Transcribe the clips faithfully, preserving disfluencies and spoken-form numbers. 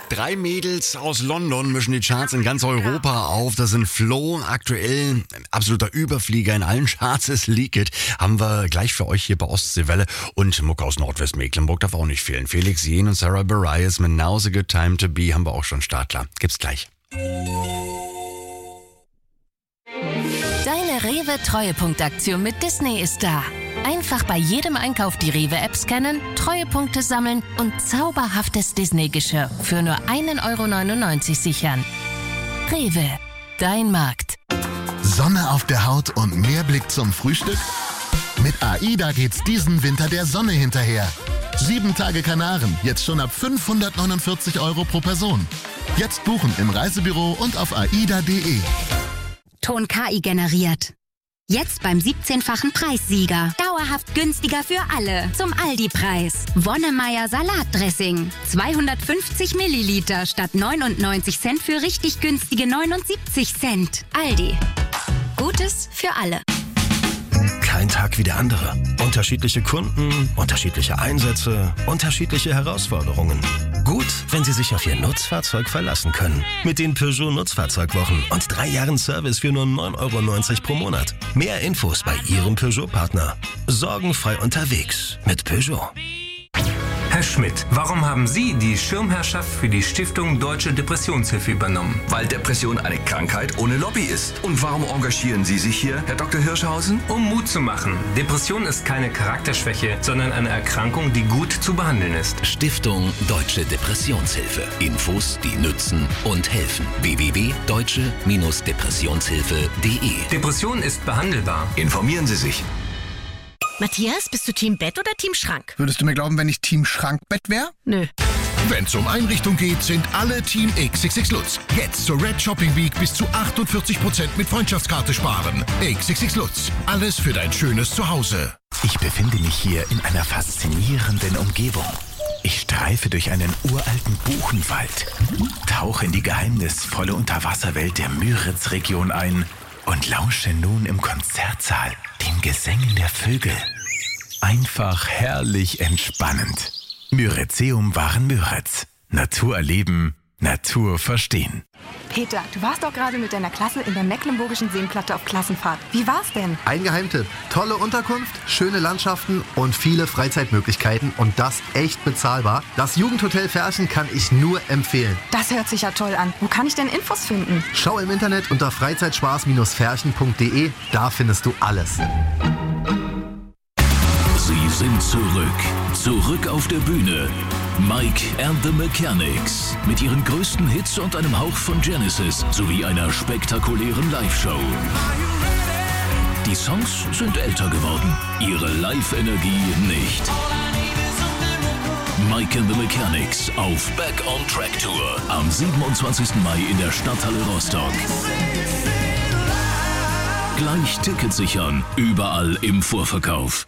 Drei Mädels aus London mischen die Charts in ganz Europa auf. Das sind Flo, aktuell absoluter Überflieger in allen Charts ist Leak It. Haben wir gleich für euch hier bei Ostseewelle. Und Muck aus Nordwestmecklenburg darf auch nicht fehlen. Felix Jähn und Sarah Bareilles mit Now's a Good Time to Be haben wir auch schon startklar. Gibt's gleich. Deine Rewe-Treuepunktaktion mit Disney ist da. Einfach bei jedem Einkauf die Rewe-App scannen, Treuepunkte sammeln und zauberhaftes Disney-Geschirr für nur ein Euro neunundneunzig sichern. Rewe, dein Markt. Sonne auf der Haut und mehr Blick zum Frühstück? Mit AIDA geht's diesen Winter der Sonne hinterher. Sieben Tage Kanaren, jetzt schon ab fünfhundertneunundvierzig Euro pro Person. Jetzt buchen im Reisebüro und auf aida punkt de. Ton K I generiert. Jetzt beim siebzehnfachen Preissieger. Dauerhaft günstiger für alle. Zum Aldi-Preis. Wonnemeier Salatdressing. zweihundertfünfzig Milliliter statt neunundneunzig Cent für richtig günstige neunundsiebzig Cent. Aldi. Gutes für alle. Kein Tag wie der andere. Unterschiedliche Kunden, unterschiedliche Einsätze, unterschiedliche Herausforderungen. Gut, wenn Sie sich auf Ihr Nutzfahrzeug verlassen können. Mit den Peugeot Nutzfahrzeugwochen und drei Jahren Service für nur neun Euro neunzig pro Monat. Mehr Infos bei Ihrem Peugeot-Partner. Sorgenfrei unterwegs mit Peugeot. Herr Schmidt, warum haben Sie die Schirmherrschaft für die Stiftung Deutsche Depressionshilfe übernommen? Weil Depression eine Krankheit ohne Lobby ist. Und warum engagieren Sie sich hier, Herr Doktor Hirschhausen? Um Mut zu machen. Depression ist keine Charakterschwäche, sondern eine Erkrankung, die gut zu behandeln ist. Stiftung Deutsche Depressionshilfe. Infos, die nützen und helfen. w w w punkt deutsche Depressionshilfe punkt de. Depression ist behandelbar. Informieren Sie sich. Matthias, bist du Team Bett oder Team Schrank? Würdest du mir glauben, wenn ich Team Schrankbett wäre? Nö. Wenn's um Einrichtung geht, sind alle Team X X X Lutz. Jetzt zur Red Shopping Week bis zu achtundvierzig Prozent mit Freundschaftskarte sparen. X X X Lutz. Alles für dein schönes Zuhause. Ich befinde mich hier in einer faszinierenden Umgebung. Ich streife durch einen uralten Buchenwald, tauche in die geheimnisvolle Unterwasserwelt der Müritz-Region ein und lausche nun im Konzertsaal den Gesängen der Vögel. Einfach herrlich entspannend. Myrizeum waren Müritz. Natur erleben, Natur verstehen. Peter, du warst doch gerade mit deiner Klasse in der Mecklenburgischen Seenplatte auf Klassenfahrt. Wie war's denn? Ein Geheimtipp. Tolle Unterkunft, schöne Landschaften und viele Freizeitmöglichkeiten und das echt bezahlbar. Das Jugendhotel Ferchen kann ich nur empfehlen. Das hört sich ja toll an. Wo kann ich denn Infos finden? Schau im Internet unter freizeitspaß Ferchen punkt de. Da findest du alles. Sie sind zurück. Zurück auf der Bühne. Mike and the Mechanics. Mit ihren größten Hits und einem Hauch von Genesis sowie einer spektakulären Live-Show. Die Songs sind älter geworden. Ihre Live-Energie nicht. Mike and the Mechanics auf Back on Track Tour. Am siebenundzwanzigsten Mai in der Stadthalle Rostock. Gleich Tickets sichern. Überall im Vorverkauf.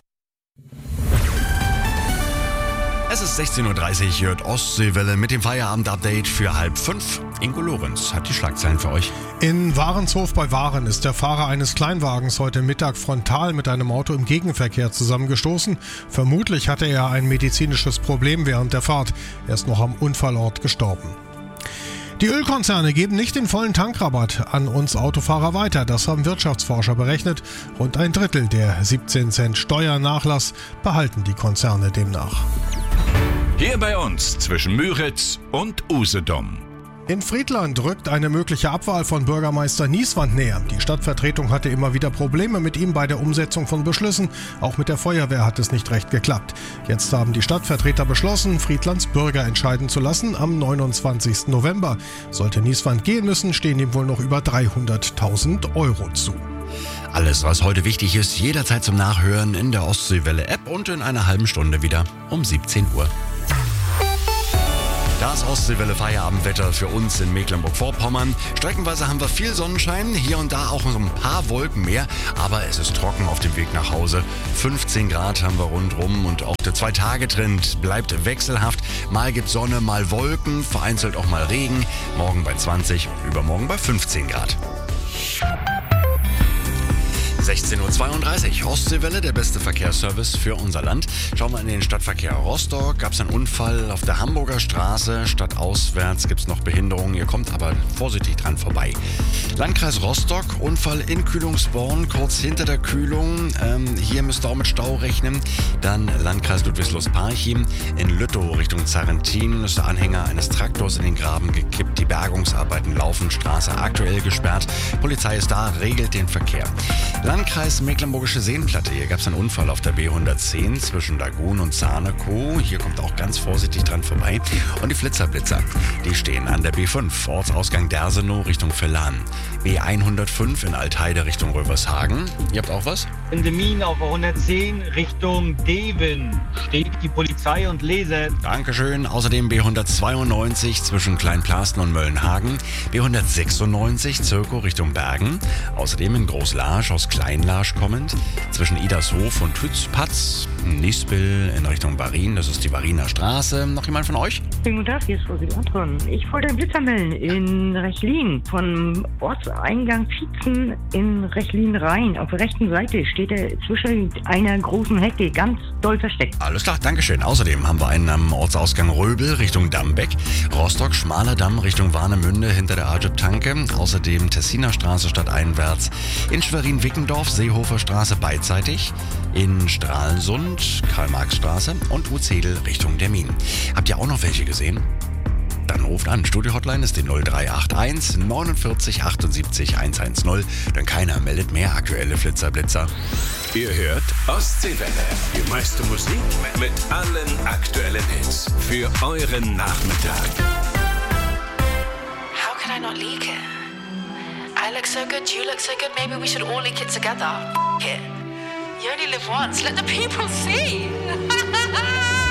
Es ist sechzehn Uhr dreißig, hört Ostseewelle mit dem Feierabend-Update für halb fünf. Ingo Lorenz hat die Schlagzeilen für euch. In Warenshof bei Waren ist der Fahrer eines Kleinwagens heute Mittag frontal mit einem Auto im Gegenverkehr zusammengestoßen. Vermutlich hatte er ein medizinisches Problem während der Fahrt. Er ist noch am Unfallort gestorben. Die Ölkonzerne geben nicht den vollen Tankrabatt an uns Autofahrer weiter. Das haben Wirtschaftsforscher berechnet. Rund ein Drittel der siebzehn Cent Steuernachlass behalten die Konzerne demnach. Hier bei uns zwischen Müritz und Usedom. In Friedland rückt eine mögliche Abwahl von Bürgermeister Nieswand näher. Die Stadtvertretung hatte immer wieder Probleme mit ihm bei der Umsetzung von Beschlüssen. Auch mit der Feuerwehr hat es nicht recht geklappt. Jetzt haben die Stadtvertreter beschlossen, Friedlands Bürger entscheiden zu lassen am neunundzwanzigsten November. Sollte Nieswand gehen müssen, stehen ihm wohl noch über dreihunderttausend Euro zu. Alles, was heute wichtig ist, jederzeit zum Nachhören in der Ostseewelle-App und in einer halben Stunde wieder um siebzehn Uhr. Das Ostseewelle-Feierabendwetter für uns in Mecklenburg-Vorpommern. Streckenweise haben wir viel Sonnenschein, hier und da auch so ein paar Wolken mehr, aber es ist trocken auf dem Weg nach Hause. fünfzehn Grad haben wir rundrum und auch der Zwei-Tage-Trend bleibt wechselhaft. Mal gibt Sonne, mal Wolken, vereinzelt auch mal Regen. Morgen bei zwanzig, übermorgen bei fünfzehn Grad. sechzehn Uhr zweiunddreißig, Ostseewelle, der beste Verkehrsservice für unser Land. Schauen wir in den Stadtverkehr Rostock. Gab es einen Unfall auf der Hamburger Straße. Stadtauswärts gibt es noch Behinderungen. Ihr kommt aber vorsichtig dran vorbei. Landkreis Rostock, Unfall in Kühlungsborn, kurz hinter der Kühlung. Ähm, hier müsst ihr auch mit Stau rechnen. Dann Landkreis Ludwigslust-Parchim. In Lüttow Richtung Zarrentin ist der Anhänger eines Traktors in den Graben gekippt. Die Bergungsarbeiten laufen, Straße aktuell gesperrt. Polizei ist da, regelt den Verkehr. Landkreis Mecklenburgische Seenplatte. Hier gab es einen Unfall auf der B hundertzehn zwischen Lagun und Zarnekow. Hier kommt auch ganz vorsichtig dran vorbei. Und die Flitzerblitzer, die stehen an der B fünf, Ortsausgang Dersenow Richtung Villan. B hundertfünf in Altheide Richtung Rövershagen. Ihr habt auch was? In Demmin auf hundertzehn Richtung Deven steht die Polizei und lese. Dankeschön. Außerdem B hundertzweiundneunzig zwischen Kleinplasten und Möllenhagen. B hundertsechsundneunzig Zirkow Richtung Bergen. Außerdem in Großlarsch aus Kleinlarsch kommend. Zwischen Idershof und Hützpatz. Nispel in Richtung Varin. Das ist die Variner Straße. Noch jemand von euch? Schönen guten Tag, hier ist Rosi Anton. Ich wollte einen Blitzer melden in Rechlin. Von Ortseingang Vietzen in Rechlin rein. Auf der rechten Seite steht er zwischen einer großen Hecke, ganz doll versteckt. Alles klar, Dankeschön. Außerdem haben wir einen am Ortsausgang Röbel Richtung Dammbeck. Rostock, Schmaler Damm Richtung Warnemünde hinter der Ajib-Tanke. Außerdem Tessiner Straße stadteinwärts. In Schwerin-Wickendorf, Seehofer Straße beidseitig. In Stralsund, Karl-Marx-Straße und Uzedel Richtung Demmin. Habt ihr auch noch welche gesehen? Dann ruft an. Studio-Hotline ist die null drei acht eins neunundvierzig achtundsiebzig hundertzehn. Denn keiner meldet mehr aktuelle Flitzerblitzer. Ihr hört Ostseewelle. Die meiste Musik mit allen aktuellen Hits. Für euren Nachmittag. How can I not leak it? I look so good, you look so good. Maybe we should all leak it together. F it. You only live once. Let the people see.